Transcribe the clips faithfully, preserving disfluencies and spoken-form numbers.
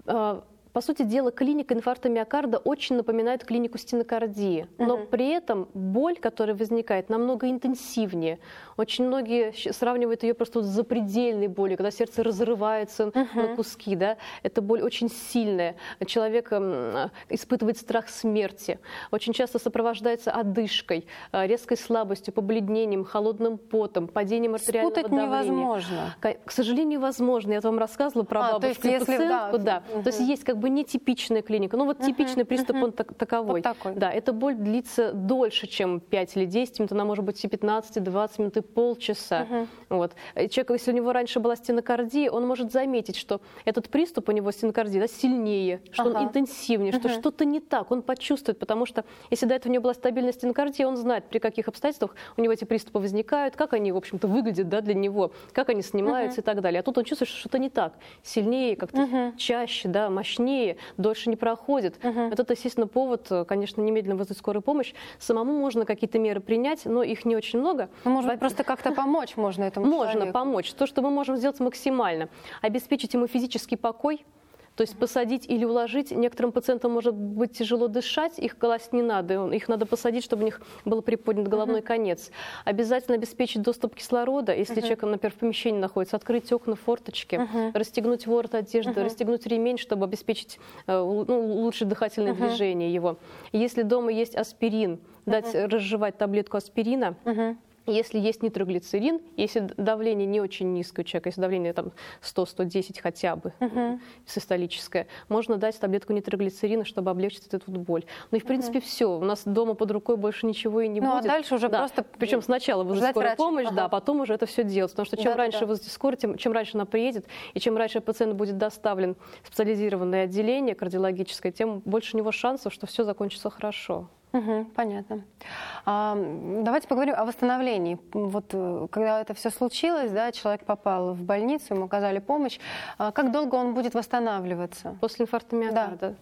По сути дела, клиника инфаркта миокарда очень напоминает клинику стенокардии, но uh-huh. при этом боль, которая возникает, намного интенсивнее. Очень многие сравнивают ее просто с запредельной болью, когда сердце разрывается uh-huh. на куски. Да? Эта боль очень сильная. Человек испытывает страх смерти. Очень часто сопровождается одышкой, резкой слабостью, побледнением, холодным потом, падением артериального Спутать давления. Невозможно. К сожалению, возможно. Я вам рассказывала про а, бабушку то есть, если, пациентку. Да. Да. Uh-huh. То есть есть как бы нетипичная клиника. Ну вот uh-huh. типичный приступ, uh-huh. он так, таковой. Вот такой. Да, эта боль длится дольше, чем пять или десять минут. Она может быть и пятнадцать, и двадцать минут, и полчаса. Uh-huh. Вот. Человек, если у него раньше была стенокардия, он может заметить, что этот приступ у него стенокардии да, сильнее, что uh-huh. он интенсивнее, uh-huh. что что-то не так. Он почувствует, потому что если до этого у него была стабильная стенокардия, он знает, при каких обстоятельствах у него эти приступы возникают, как они, в общем-то, выглядят да, для него, как они снимаются uh-huh. и так далее. А тут он чувствует, что что-то не так. Сильнее, как-то uh-huh. чаще, да, мощнее, дольше не проходит. Uh-huh. Вот это, естественно, повод, конечно, немедленно вызвать скорую помощь. Самому можно какие-то меры принять, но их не очень много. Ну, может быть, просто как-то помочь можно этому Можно человеку. помочь. То, что мы можем сделать максимально. Обеспечить ему физический покой. То есть посадить или уложить. Некоторым пациентам может быть тяжело дышать, их класть не надо. Их надо посадить, чтобы у них был приподнят головной uh-huh. конец. Обязательно обеспечить доступ кислорода. Если uh-huh. человек, например, в помещении находится, открыть окна, форточки, uh-huh. расстегнуть ворот одежды, uh-huh. расстегнуть ремень, чтобы обеспечить ну, лучшее дыхательное uh-huh. движение его. Если дома есть аспирин, uh-huh. дать разжевать таблетку аспирина. Uh-huh. Если есть нитроглицерин, если давление не очень низкое у человека, если давление там сто — сто десять хотя бы, uh-huh. систолическое, можно дать таблетку нитроглицерина, чтобы облегчить эту вот боль. Ну и в принципе uh-huh. все. У нас дома под рукой больше ничего и не ну, будет. А дальше уже да. просто... Причем сначала вызвать скорую врача. помощь, ага. да, потом уже это все делать. Потому что чем да, раньше да. вызовете скорую, тем, чем раньше она приедет, и чем раньше пациент будет доставлен в специализированное отделение кардиологическое, тем больше у него шансов, что все закончится хорошо. Угу, понятно. А, давайте поговорим о восстановлении. Вот когда это все случилось, да, человек попал в больницу, ему оказали помощь. А, как долго он будет восстанавливаться? После инфаркта миокарда? Да.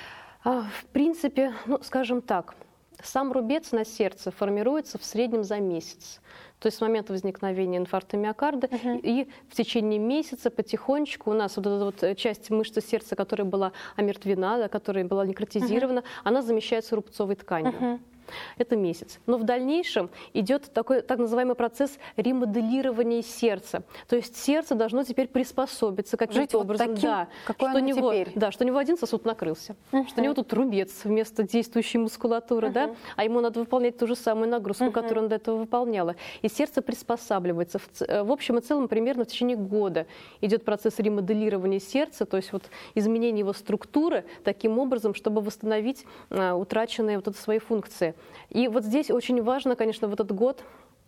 А, в принципе, ну, скажем так, сам рубец на сердце формируется в среднем за месяц. То есть с момента возникновения инфаркта миокарда uh-huh. и в течение месяца потихонечку у нас вот эта вот часть мышцы сердца, которая была омертвена, да, которая была некротизирована, uh-huh. она замещается рубцовой тканью. Uh-huh. Это месяц. Но в дальнейшем идет такой так называемый процесс ремоделирования сердца. То есть сердце должно теперь приспособиться каким-то образом, вот таким, да, какой что, оно него, теперь. Да, что у него один сосуд накрылся, uh-huh. что у него тут рубец вместо действующей мускулатуры, uh-huh. да, а ему надо выполнять ту же самую нагрузку, uh-huh. которую он до этого выполняла. И сердце приспосабливается. В, в общем и целом примерно в течение года идет процесс ремоделирования сердца, то есть вот изменение его структуры таким образом, чтобы восстановить а, утраченные вот это свои функции. И вот здесь очень важно, конечно, в этот год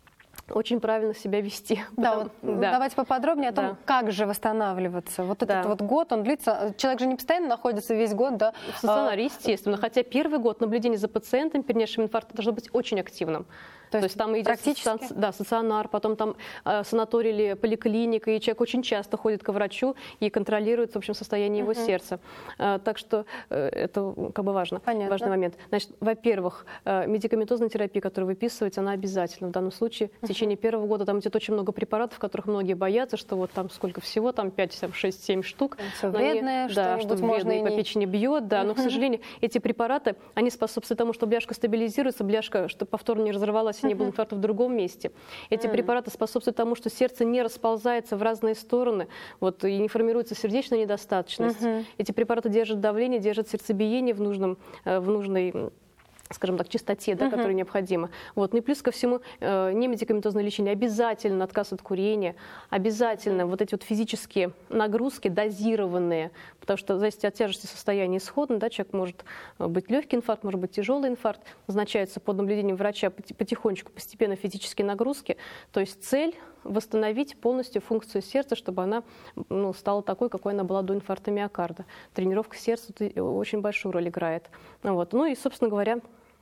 очень правильно себя вести. Да, Потому, вот, да. Давайте поподробнее о том, да. как же восстанавливаться. Вот этот да. вот год, он длится, человек же не постоянно находится весь год, да? В стационаре, естественно. Хотя первый год наблюдения за пациентом, перенесшим инфаркт, должно быть очень активным. То, То есть там идет стаци... да, стационар, потом там э, санаторий или поликлиника, и человек очень часто ходит к врачу и контролирует, в общем, состояние его uh-huh. сердца. Э, так что э, это как бы важно, Понятно. важный момент. Значит, во-первых, э, медикаментозная терапия, которую выписывать, она обязательна в данном случае. Uh-huh. В течение первого года там идет очень много препаратов, которых многие боятся, что вот там сколько всего, там пять, шесть, семь штук. Все вредное, да, что можно вредное, и по печени бьет, да. Uh-huh. Но, к сожалению, эти препараты, они способствуют тому, что бляшка стабилизируется, бляшка, чтобы повторно не разорвалась, и не было инфаркта в другом месте. Эти mm. препараты способствуют тому, что сердце не расползается в разные стороны, вот, и не формируется сердечная недостаточность. Mm-hmm. Эти препараты держат давление, держат сердцебиение в, нужном, в нужной, скажем так, частоте, да, uh-huh. которая необходима. Вот. Ну и плюс ко всему, э, немедикаментозное лечение, обязательно отказ от курения, обязательно вот эти вот физические нагрузки дозированные, потому что зависит от тяжести состояния исходно, да, человек может быть легкий инфаркт, может быть тяжелый инфаркт, назначается под наблюдением врача потихонечку, постепенно физические нагрузки. То есть цель восстановить полностью функцию сердца, чтобы она ну, стала такой, какой она была до инфаркта миокарда. Тренировка сердца очень большую роль играет. Вот. Ну и, собственно говоря,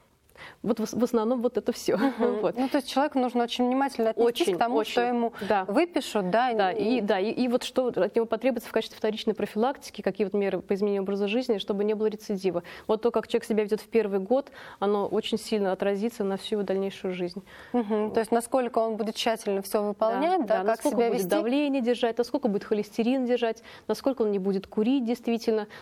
вот в основном вот это все. Uh-huh. Вот. Ну, то есть человеку нужно очень внимательно отнестись очень, к тому, очень. что ему да. выпишут. Да, да, и, да и, и вот что от него потребуется в качестве вторичной профилактики, какие вот меры по изменению образа жизни, чтобы не было рецидива. Вот то, как человек себя ведет в первый год, оно очень сильно отразится на всю его дальнейшую жизнь. Uh-huh. То есть насколько он будет тщательно все выполнять, да, да, да, как насколько себя будет вести. Давление держать, насколько будет холестерин держать, насколько он не будет курить действительно.